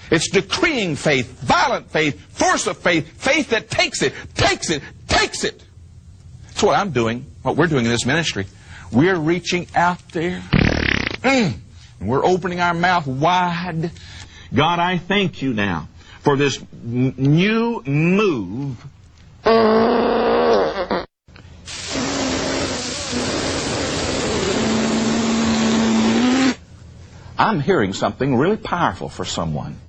It's decreeing faith, violent faith, force of faith, faith that takes it, takes it, takes it. That's what I'm doing, what we're doing in this ministry. We're reaching out there, and we're opening our mouth wide. God, I thank you now for this new move. I'm hearing something really powerful for someone.